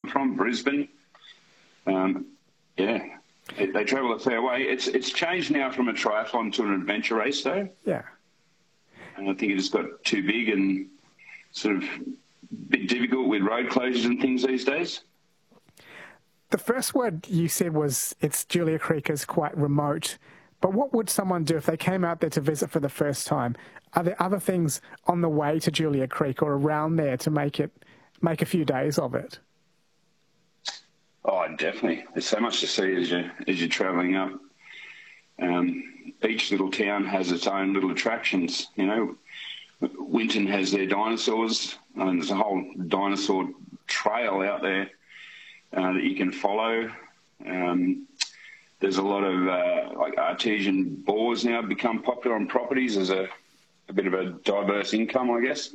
from Brisbane. Yeah, they travel a fair way. It's changed now from a triathlon to an adventure race, though. Yeah. And I think it just got too big and sort of a bit difficult with road closures and things these days. The first word you said was it's Julia Creek is quite remote. But what would someone do if they came out there to visit for the first time? Are there other things on the way to Julia Creek or around there to make a few days of it? Oh, definitely. There's so much to see as you're travelling up. Each little town has its own little attractions. You know, Winton has their dinosaurs, and there's a whole dinosaur trail out there that you can follow. There's a lot of like artesian bores now become popular on properties as a bit of a diverse income, I guess.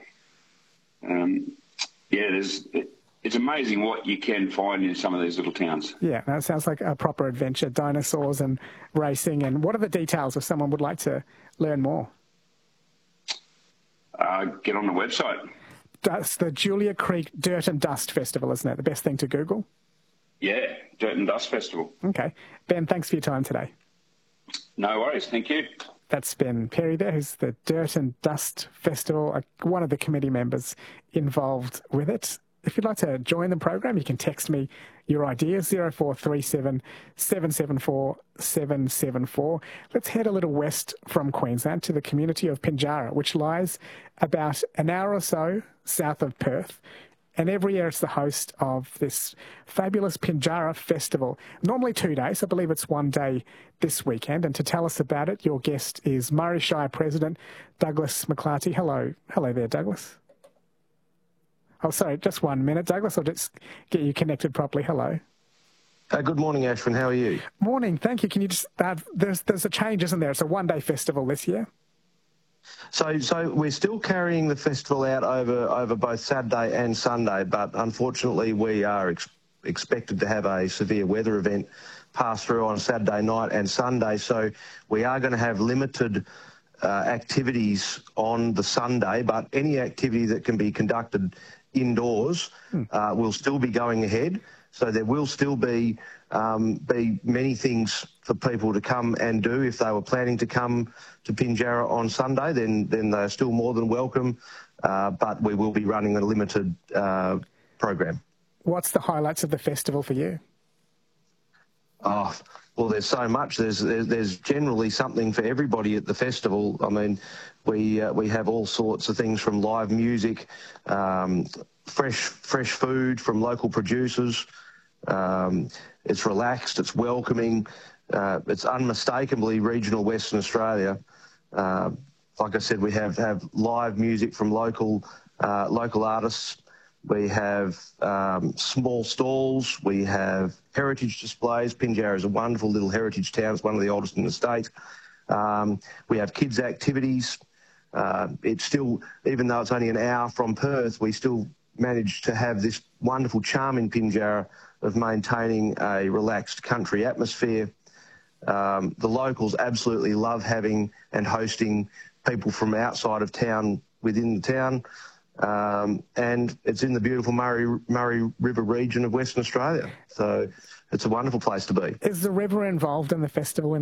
It's amazing what you can find in some of these little towns. Yeah, that sounds like a proper adventure, dinosaurs and racing. And what are the details if someone would like to learn more? Get on the website. That's the Julia Creek Dirt and Dust Festival, isn't it? The best thing to Google? Yeah, Dirt and Dust Festival. Okay. Ben, thanks for your time today. No worries, thank you. That's Ben Perry there, who's the Dirt and Dust Festival, one of the committee members involved with it. If you'd like to join the program, you can text me your ideas, 0437 774 774. Let's head a little west from Queensland to the community of Pinjarra, which lies about an hour or so south of Perth. And every year it's the host of this fabulous Pinjarra Festival. Normally 2 days. I believe it's 1 day this weekend. And to tell us about it, your guest is Murray Shire President Douglas McClarty. Hello. Hello there, Douglas. Oh, sorry, just 1 minute, Douglas. I'll just get you connected properly. Hello. Good morning, Ashwin. How are you? Morning. Thank you. Can you just there's a change, isn't there? It's a 1 day festival this year. So we're still carrying the festival out over both Saturday and Sunday, but unfortunately we are expected to have a severe weather event pass through on Saturday night and Sunday. So we are going to have limited activities on the Sunday, but any activity that can be conducted indoors will still be going ahead. So there will still be many things for people to come and do. If they were planning to come to Pinjarra on Sunday, then they're still more than welcome. But we will be running a limited program. What's the highlights of the festival for you? Oh, well, there's so much. There's generally something for everybody at the festival. I mean, we have all sorts of things from live music, fresh food from local producers. It's relaxed, it's welcoming, it's unmistakably regional Western Australia. Like I said, we have live music from local artists. We have small stalls. We have heritage displays. Pinjarra is a wonderful little heritage town. It's one of the oldest in the state. We have kids' activities. It's still, even though it's only an hour from Perth, we still manage to have this wonderful charm in Pinjarra of maintaining a relaxed country atmosphere. The locals absolutely love having and hosting people from outside of town within the town. And it's in the beautiful Murray River region of Western Australia. So it's a wonderful place to be. Is the river involved in the festival in